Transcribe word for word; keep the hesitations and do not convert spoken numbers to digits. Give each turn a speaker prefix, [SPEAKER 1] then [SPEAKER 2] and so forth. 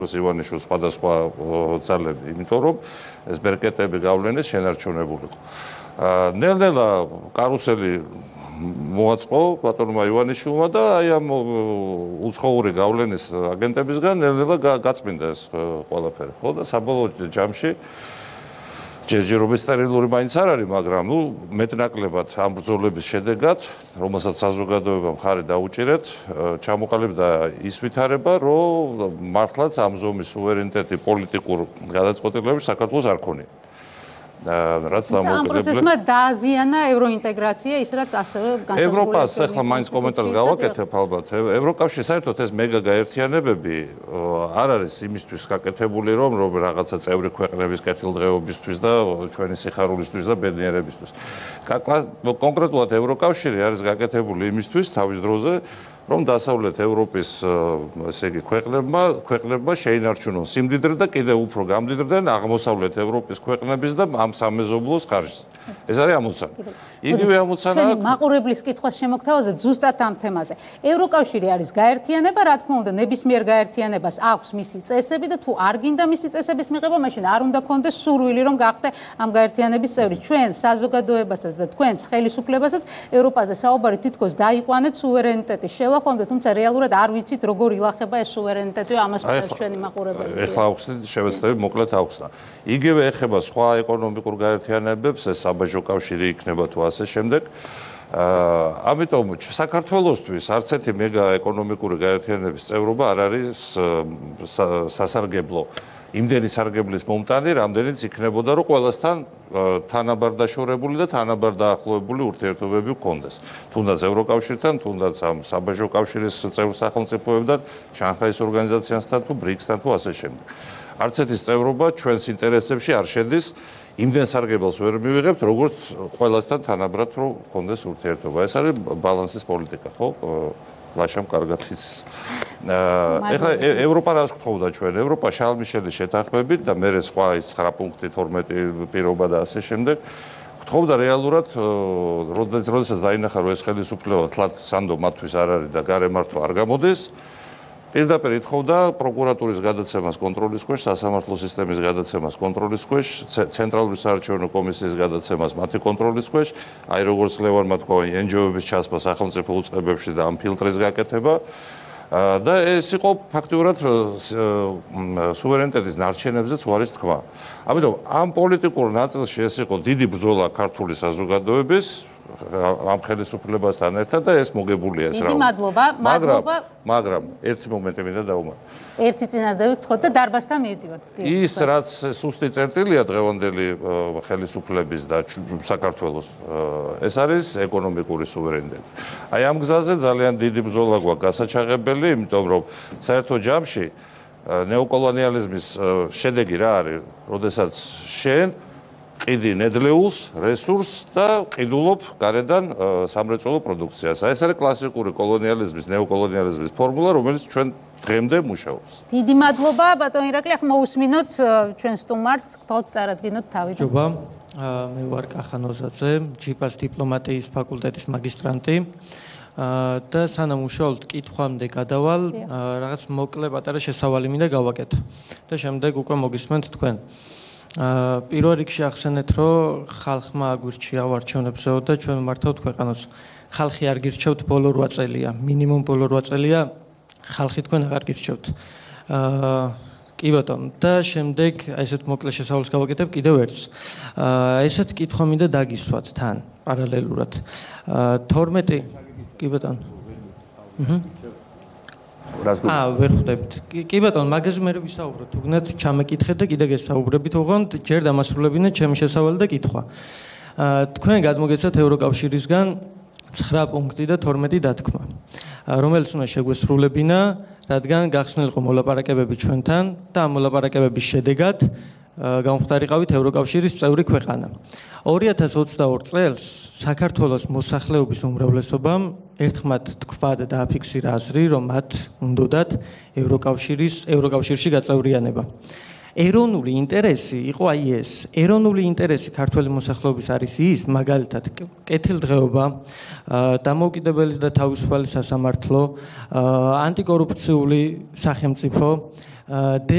[SPEAKER 1] ივანიშვილს სხვადასხვა ძალები, იმიტომ რომ ეს ბერკეტები გავლენეს შენარჩუნებულიყო. ნელ-ნელა კარუსელი მოაწყო ბატონმა ივანიშვილმა და აი ამ უცხოური გავლენის აგენტებისგან ნელ-ნელა გაწმინდა ეს ყველაფერი. ხო და საბოლოო ჯამში ჯერჯერობის სტერილური მაინც არ არის, მაგრამ ნუ მეტნაკლებად ამ ბრძოლების შედეგად, რომელსაც საზოგადოებამ ხარი დაუჭირეთ, ჩამოყალიბდა ის ვითარება, რომ მართლაც ამ ზომის სუვერენიტეტი პოლიტიკურ გადაწყვეტილებებში საქართველოს არ ქონია. რაც
[SPEAKER 2] ამ პროცესმა დააზიანა ევროინტეგრაცია, ის რაც ასევე განსაზღვრულია.
[SPEAKER 1] ევროპას ახლა მაინც კომენტარს გავაკეთებ ალბათ. ევროკავშირი საერთოდ ეს მეგა გაერთიანებები არ არის იმისთვის გაკეთებული, რომ რომ რაღაცა წევრი ქვეყნების კეთილდღეობისთვის და ჩვენი სიხარულისთვის და ბედნიერებისთვის. კონკრეტულად ევროკავშირი არის გაკეთებული იმისთვის თავის დროზე, რომ დასავლეთ ევროპის ესე იგი ქვეყნებმა ქვეყნებმა შეინარჩუნონ სიმდიდრე და კიდევ უფრო გამდიდრდნენ აღმოსავლეთ ევროპის ქვეყნების და ამ სამეზობლოს ხარჯზე. ეს არის ამოცანა. იგივე ამოცანა
[SPEAKER 2] აქვს მაყურებლის კითხვას შემოგთავაზებ ზუსტად ამ თემაზე. ევროკავშირი არის გაერთიანება, რა თქმა უნდა, ნებისმიერ გაერთიანებას აქვს მისი წესები და თუ არ გინდა მისი წესების მიღება, მაშინ არ უნდა კონდეს სურვილი, რომ გახდე ამ გაერთიანების წევრი. ჩვენ საზოგადოებასაც და თქვენს ხელისუფლებასაც ევროპაზე საუბარი თითქოს დაიყვანეთ სუვერენიტეტის შელახვამდე, თუმცა რეალურად არ ვიცით როგორ ილახება ეს სუვერენიტეტი, ამას უწევს ჩვენი მაყურებელი.
[SPEAKER 1] ეხლა ავხსნით, შევეცდები მოკლედ ავხსნა. იგივე ეხება სხვა ეკონომიკურ გაერთიანებებს, ეს საბაჟო კავშირი იქნება თუ ასე შემდეგ. ამიტომ საქართველოსთვის არც ერთი მეგა ეკონომიკური გაერთიანების წევრობა არ არის სასარგებლო. იმდენი სარგებლის მომტანი, რამდენიც იქნებოდა, რომ ყველასთან თანაბარ დაშორებული და თანაბარ დაახლოებული ურთიერთობები გქონდეს. თუნდაც ევროკავშირთან, თუნდაც ამ საბაჟო კავშირის წევრ სახელმწიფოებთან, შანხაის ორგანიზაციასთან თუ ბრიქსთან თუ ასე შემდეგ. არც ერთი წევრობა ჩვენს ინტერესებში არ შედის. იმდენ სარგებელს ვერ მივიღებთ, როგორც ყველასთან თანაბრად რომ გქონდეს ურთიერთობა. ეს არის ბალანსის პოლიტიკა, ხო? ლაშამ კარგად იცის. ეხლა ევროპა რას გთხოვდა ჩვენ? ევროპა შარლ მიშელის შეთანხმებით და მერე სხვა ის ცხრა პუნქტი, თორმეტი პირობა და ასე შემდეგ. გთხოვდა რეალურად, როდესაც დაინახა რომ ეს ხელისუფლება თლად სანდო მათთვის არ არის და გარემართვა არ გამოდის. პირდაპირ ითხოვდა პროკურატურის გადაცემას კონტროლის ქვეშ, სასამართლო სისტემის გადაცემას კონტროლის ქვეშ, ცენტრალური საარჩევნო კომისიის გადაცემას მათი კონტროლის ქვეშ, აი როგორც ლევანმა თქვა, εν ჯი ო-ების ჩასმა სახელმწიფო უწყებებში და ამ ფილტრის გაკეთება. და ეს იყო ფაქტიურად სუვერენიტეტის ნარჩენებზეც უარის თქმა. ამიტომ ამ პოლიტიკურ ნაწილში ეს იყო დიდი ბრძოლა ქართული საზოგადოების ამ ხელისუფლებასთან ერთად და ეს მოგებულია ეს რა.
[SPEAKER 2] დიდი მადლობა, მადლობა.
[SPEAKER 1] მაგრამ ერთი მომენტი მინდა დავუმატო.
[SPEAKER 2] ერთი წინადადებით გთხოვთ და დარბაზთან მივდივართ.
[SPEAKER 1] ის რაც სუსტი წერტილია დღევანდელი ხელისუფლების და საქართველოს, ეს არის ეკონომიკური სუვერენიტეტი. აი ამ გზაზე ძალიან დიდი ბრძოლა გვაქვს გასაჩაღებელი, იმიტომ რომ საერთო ჯამში ნეოკოლონიალიზმის შედეგი რა არის, როდესაც შენ ყიდი ნედლეულს, რესურსს და ყიდულობ გარედან სამრეწველო პროდუქციას. ეს არის კლასიკური კოლონიალიზმის, ნეოკოლონიალიზმის ფორმულა, რომელიც ჩვენ დღემდე მუშაობს.
[SPEAKER 2] დიდი მადლობა, ბატონ ირაკლი, ახლა მოусმინოთ ჩვენ სტუმარს, გთხოვთ წარადგინოთ თავი.
[SPEAKER 3] მადლობა. მე ვარ კახან ოზაძე, ჯიპას დიპლომატიის ფაკულტეტის მაგისტრანტი. და სანამ უშუალოდ კითხვამდე გადავალ, რაღაც მოკლე პატარა შესავალი მინდა გავაკეთო. და შემდეგ უკვე მოგისმენთ თქვენ. პირველ რიგში ახსენეთ, რომ ხალხმა აგვირჩია ვარჩევნებზეო და ჩვენ მართავთ ქვეყანას. ხალხი არ გირჩევთ ბოლო რვა წელია, მინიმუმ ბოლო რვა წელია ხალხი თქვენ აღარ გირჩევთ. კი ბატონო, და შემდეგ ესეთ მოკლე შესავალს გავაკეთებ კიდევ ერთს. ესეთ კითხვა მინდა დაგისვათ თან პარალელურად. თორმეტი კი ბატონო. აჰა აა ვერ ხვდებით. კი ბატონო, მაგაზე მე ვისაუბროთ. თუნდაც ჩამეკითხეთ და კიდე გესაუბრებით, ოღონდ ჯერ დამასრულებინეთ ჩემი შესავალი და კითხვა. თქვენ გადმოგეცათ ევროკავშირისგან ცხრა პუნქტი და თორმეტი დათქმა, რომელიც უნდა შეგვესრულებინა, რადგან გახსნილ იყო მოლაპარაკებები ჩვენთან და ამ მოლაპარაკებების შედეგად გამختارიყავით ევროკავშირის წევრი ქვეყანა. ორი ათას ოცდაორ წელს საქართველოს მოსახლეობის უმრავლესობამ ერთხმად თქვა და დააფიქსირა აზრი, რომ მათ უნდათ ევროკავშირის ევროკავშირში გაწევრიანება. ეროვნული ინტერესი იყო აი ეს. ეროვნული ინტერესი ქართველი მოსახლეობის არის ის, მაგალითად, კეთილდღეობა, დამოუკიდებელი და თავისუფალი სასამართლო, ანტიკორუფციული სახელმწიფო,